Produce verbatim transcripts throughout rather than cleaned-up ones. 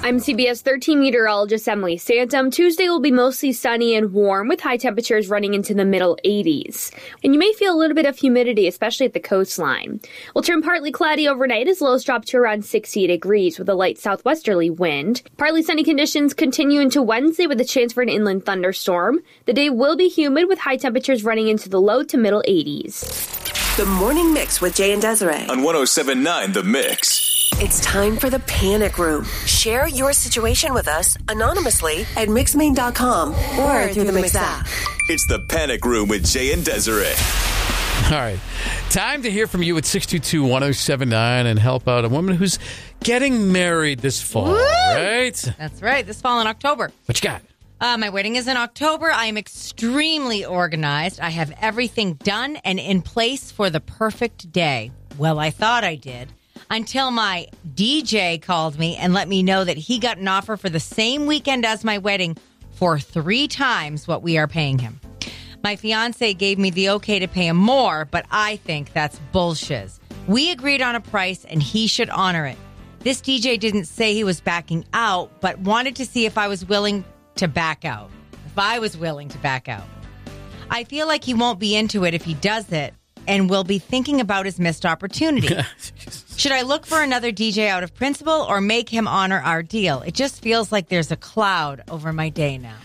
I'm C B S thirteen meteorologist Emily Santum. Tuesday will be mostly sunny and warm with high temperatures running into the middle eighties. And you may feel a little bit of humidity, especially at the coastline. We'll turn partly cloudy overnight as lows drop to around sixty degrees with a light southwesterly wind. Partly sunny conditions continue into Wednesday with a chance for an inland thunderstorm. The day will be humid with high temperatures running into the low to middle eighties. The Morning Mix with Jay and Desiree. On one oh seven point nine The Mix. It's time for the Panic Room. Share your situation with us anonymously at mix main dot com or through the Mix app. It's the Panic Room with Jay and Desiree. All right. Time to hear from you at six two two, one oh seven nine and help out a woman who's getting married this fall, Woo! right? That's right. This fall in October. What you got? Uh, my wedding is in October. I am extremely organized. I have everything done and in place for the perfect day. Well, I thought I did. Until my D J called me and let me know that he got an offer for the same weekend as my wedding for three times what we are paying him. My fiance gave me the okay to pay him more, but I think that's bullshit. We agreed on a price and he should honor it. This D J didn't say he was backing out, but wanted to see if I was willing to back out. If I was willing to back out. I feel like he won't be into it if he does it and will be thinking about his missed opportunity. Should I look for another D J out of principle or make him honor our deal? It just feels like there's a cloud over my day now.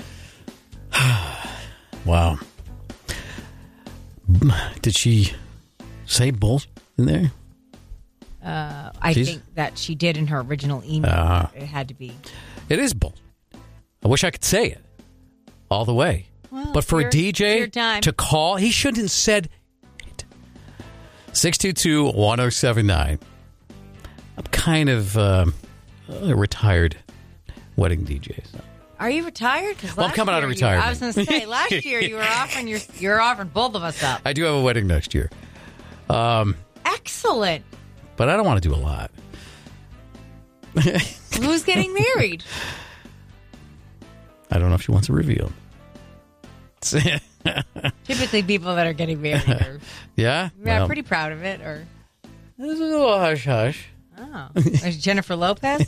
Wow. Did she say bull in there? Uh, I She's- think that she did in her original email. Uh, it had to be. It is bull. I wish I could say it all the way. Well, but for your- a D J your time. to call, he shouldn't have said it. six two two, one oh seven nine. I'm kind of uh, a retired wedding D J. So. Are you retired? 'Cause Well, I'm last coming out of year you- retirement. I was going to say, last year you were offering your, you're offering both of us up. I do have a wedding next year. Um, Excellent. but I don't want to do a lot. Who's getting married? I don't know if she wants to reveal. Typically people that are getting married are Yeah? yeah, Well, pretty proud of it. Or this is a little hush-hush. oh, is Jennifer Lopez?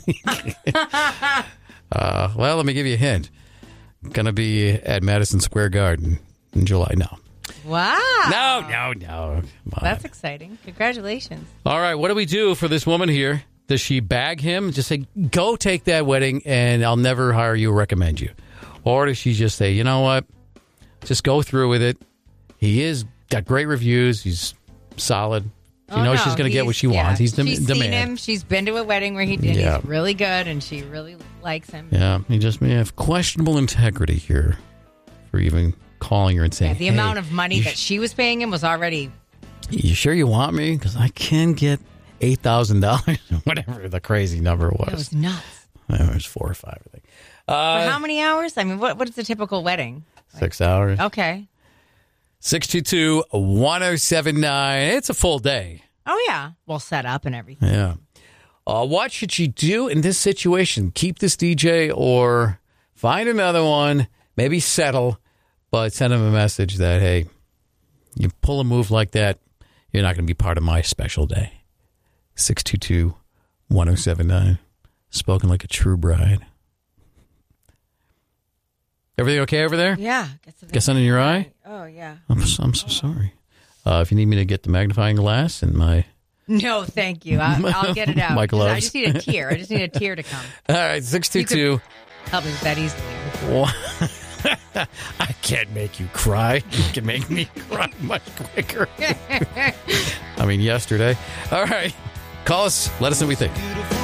Uh, well, let me give you a hint. Going to be at Madison Square Garden in July. No. Wow. No, no, no. Come on. That's exciting. Congratulations. All right, what do we do for this woman here? Does she bag him? Just say, go take that wedding and I'll never hire you or recommend you. Or does she just say, you know what? Just go through with it. He is got great reviews. He's solid. She Oh, knows no, she's going to get he's- what she yeah. wants. He's the She's demand. seen him. She's been to a wedding where he did. Yeah. He's really good, and she really likes him. Yeah, he just may have questionable integrity here for even calling her and saying, Yeah, the hey, amount of money you that sh- she was paying him was already. You sure you want me? Because I can get eight thousand dollars, whatever the crazy number was. It was nuts. It was four or five, I think. Uh, For how many hours? I mean, what what is the typical wedding? Six hours. Okay. six two two, one oh seven nine. It's a full day. Oh yeah, well set up and everything. Yeah. Uh, what should she do in this situation? Keep this D J or find another one, maybe settle, but send him a message that, hey, you pull a move like that, you're not going to be part of my special day. six two two, one oh seven nine. Spoken like a true bride. Everything okay over there? Yeah. Got something in your eye? Oh yeah. I'm, I'm so sorry. Uh, if you need me to get the magnifying glass and my... No, thank you. I, I'll get it out. My gloves. I just need a tear. I just need a tear to come. All right, six two two. Help me with that easily. I can't make you cry. You can make me cry much quicker. I mean, yesterday. All right. Call us. Let us know what you think.